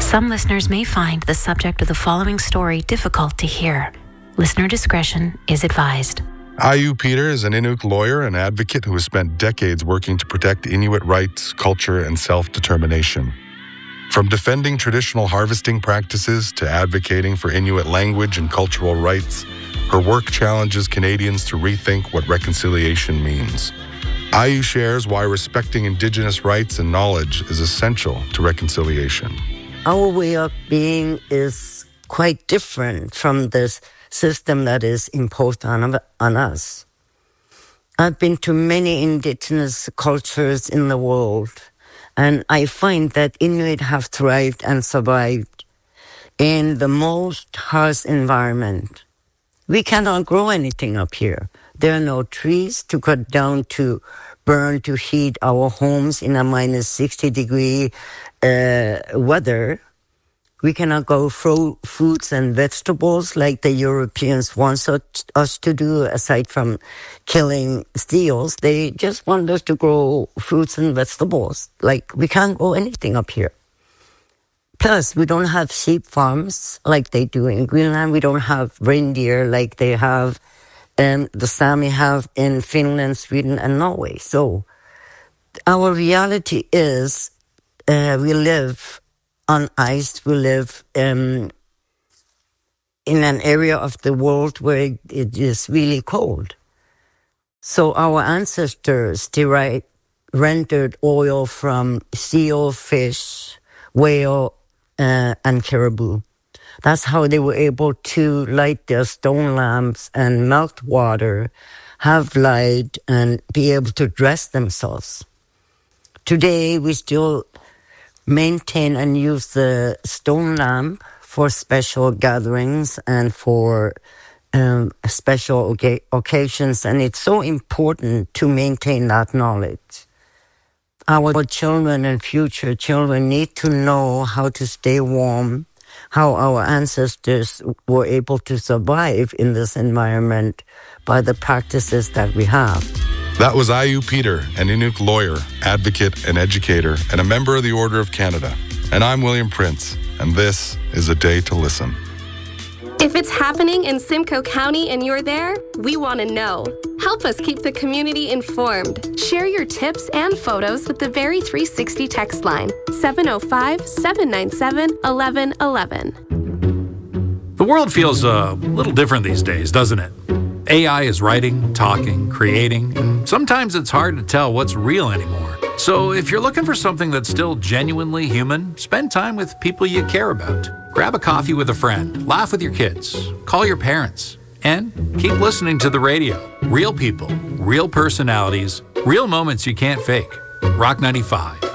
Some listeners may find the subject of the following story difficult to hear. Listener discretion is advised. Ayu Peter is an Inuk lawyer and advocate who has spent decades working to protect Inuit rights, culture, and self-determination. From defending traditional harvesting practices to advocating for Inuit language and cultural rights, her work challenges Canadians to rethink what reconciliation means. Ayu shares why respecting Indigenous rights and knowledge is essential to reconciliation. Our way of being is quite different from this system that is imposed on us. I've been to many Indigenous cultures in the world, and I find that Inuit have thrived and survived in the most harsh environment. We cannot grow anything up here. There are no trees to cut down to burn to heat our homes in a minus 60 degree weather. We cannot grow fruits and vegetables like the Europeans want us to do, aside from killing seals. They just want us to grow fruits and vegetables. Like, we can't grow anything up here. Plus, we don't have sheep farms like they do in Greenland. We don't have reindeer like they have, the Sami have in Finland, Sweden, and Norway. So, our reality is we live on ice. We live in an area of the world where it is really cold. So our ancestors rendered oil from seal, fish, whale, and caribou. That's how they were able to light their stone lamps and melt water, have light, and be able to dress themselves. Today, we still maintain and use the stone lamp for special gatherings and for special occasions, and it's so important to maintain that knowledge. Our children and future children need to know how to stay warm, how our ancestors were able to survive in this environment by the practices that we have. That was Ayu Peter, an Inuk lawyer, advocate, and educator, and a member of the Order of Canada. And I'm William Prince, and this is A Day to Listen. If it's happening in Simcoe County and you're there, we want to know. Help us keep the community informed. Share your tips and photos with the Very 360 text line, 705-797-1111. The world feels a little different these days, doesn't it? AI is writing, talking, creating, and sometimes it's hard to tell what's real anymore. So if you're looking for something that's still genuinely human, spend time with people you care about. Grab a coffee with a friend, laugh with your kids, call your parents, and keep listening to the radio. Real people, real personalities, real moments you can't fake. Rock 95.